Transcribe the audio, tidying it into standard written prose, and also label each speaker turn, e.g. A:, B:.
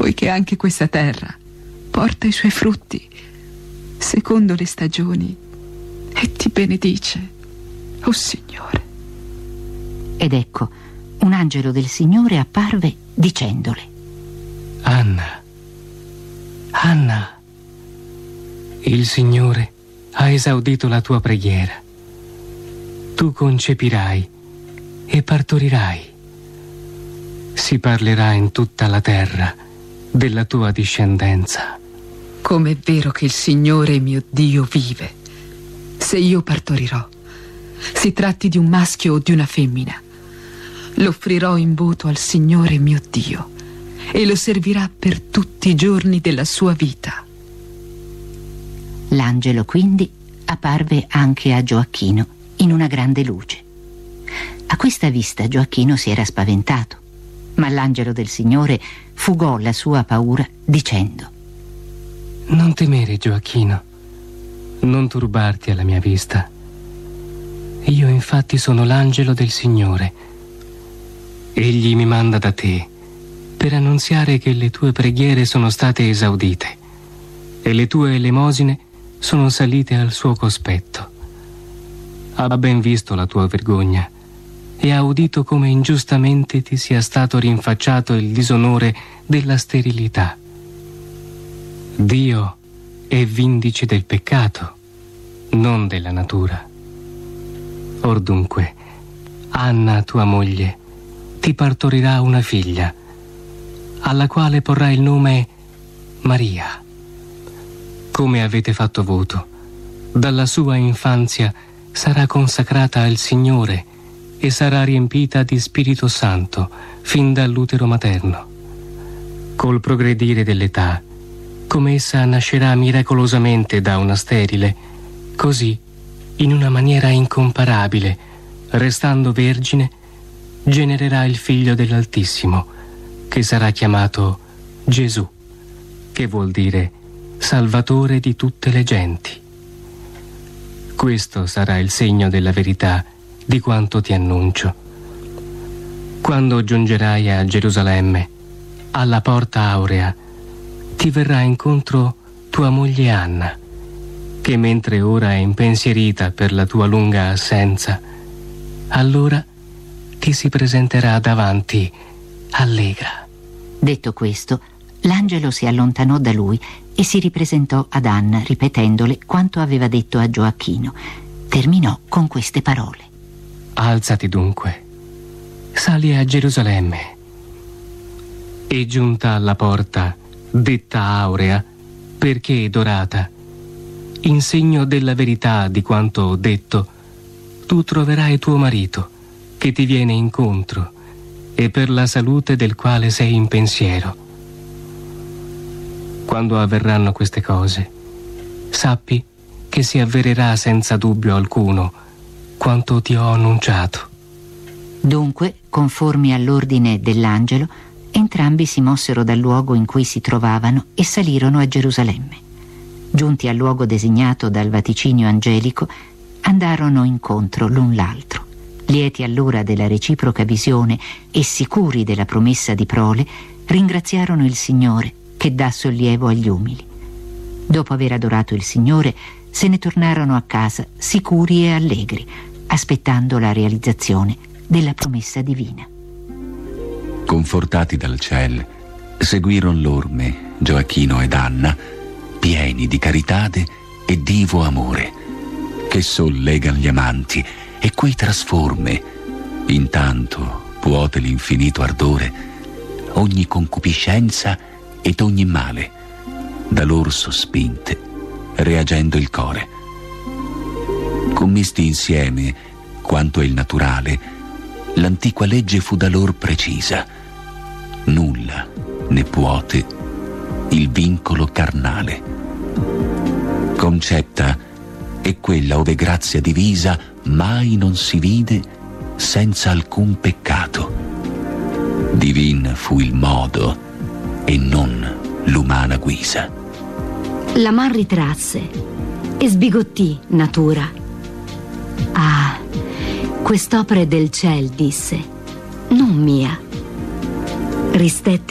A: poiché anche questa terra porta i suoi frutti secondo le stagioni e ti benedice, o Signore.
B: Ed ecco, un angelo del Signore apparve dicendole:
C: Anna, Anna, il Signore ha esaudito la tua preghiera. Tu concepirai e partorirai. Si parlerà in tutta la terra della tua discendenza.
A: Com'è vero che il Signore mio Dio vive, se io partorirò, si tratti di un maschio o di una femmina, l'offrirò in voto al Signore mio Dio e lo servirà per tutti i giorni della sua vita.
B: L'angelo quindi apparve anche a Gioacchino in una grande luce. A questa vista Gioacchino si era spaventato, ma l'angelo del Signore fugò la sua paura dicendo:
C: Non temere, Gioacchino, non turbarti alla mia vista. Io infatti sono l'angelo del Signore. Egli mi manda da te per annunziare che le tue preghiere sono state esaudite e le tue elemosine sono salite al suo cospetto. Ha ben visto la tua vergogna e ha udito come ingiustamente ti sia stato rinfacciato il disonore della sterilità. Dio è vindice del peccato, non della natura. Or dunque, Anna, tua moglie, ti partorirà una figlia, alla quale porrà il nome Maria. Come avete fatto voto, dalla sua infanzia sarà consacrata al Signore e sarà riempita di Spirito Santo fin dall'utero materno. Col progredire dell'età, come essa nascerà miracolosamente da una sterile, così, in una maniera incomparabile, restando vergine, genererà il figlio dell'Altissimo, che sarà chiamato Gesù, che vuol dire Salvatore di tutte le genti. Questo sarà il segno della verità di quanto ti annuncio. Quando giungerai a Gerusalemme, alla porta aurea, ti verrà incontro tua moglie Anna, che mentre ora è impensierita per la tua lunga assenza, allora ti si presenterà davanti allegra.
B: Detto questo, l'angelo si allontanò da lui e si ripresentò ad Anna, ripetendole quanto aveva detto a Gioacchino. Terminò con queste parole:
C: Alzati dunque, sali a Gerusalemme e, giunta alla porta detta aurea, perché è dorata, in segno della verità di quanto ho detto, tu troverai tuo marito, che ti viene incontro, e per la salute del quale sei in pensiero. Quando avverranno queste cose, sappi che si avvererà senza dubbio alcuno quanto ti ho annunciato.
B: Dunque, conformi all'ordine dell'angelo, entrambi si mossero dal luogo in cui si trovavano e salirono a Gerusalemme. Giunti al luogo designato dal vaticinio angelico, andarono incontro l'un l'altro. Lieti allora della reciproca visione e sicuri della promessa di prole, ringraziarono il Signore che dà sollievo agli umili. Dopo aver adorato il Signore, se ne tornarono a casa sicuri e allegri, aspettando la realizzazione della promessa divina.
D: Confortati dal ciel, seguiron l'orme Gioacchino ed Anna, pieni di caritade e divo amore, che sollegan gli amanti e quei trasforme, intanto puote l'infinito ardore, ogni concupiscenza ed ogni male, da lor sospinte, reagendo il core. Commisti insieme, quanto è il naturale, l'antiqua legge fu da lor precisa. Nulla ne puote il vincolo carnale. Concetta è quella ove grazia divisa mai non si vide senza alcun peccato. Divin fu il modo e non l'umana guisa.
E: La man ritrasse e sbigottì natura. Ah, quest'opera è del ciel, disse, non mia. Ristette